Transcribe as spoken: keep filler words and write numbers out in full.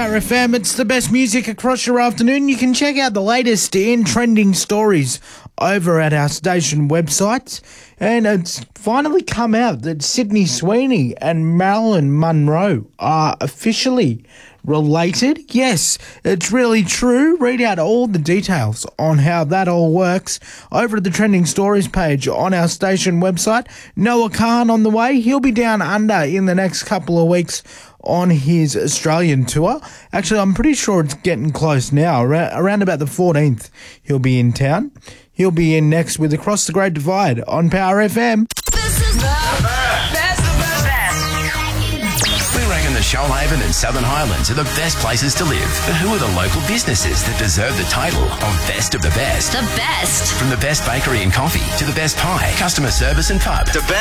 Power F M. It's the best music across your afternoon. You can check out the latest in trending stories over at our station website. And it's finally come out that Sydney Sweeney and Marilyn Monroe are officially related. Yes, it's really true. Read out all the details on how that all works over at the trending stories page on our station website. Noah Khan on the way. He'll be down under in the next couple of weeks on his Australian tour. Actually, I'm pretty sure it's getting close now. Around about the fourteenth, he'll be in town. He'll be in next with Across the Great Divide on Power F M. This is the best, the best. We reckon the Shoalhaven and Southern Highlands are the best places to live. But who are the local businesses that deserve the title of best of the best? The best. From the best bakery and coffee to the best pie, customer service and pub. The best.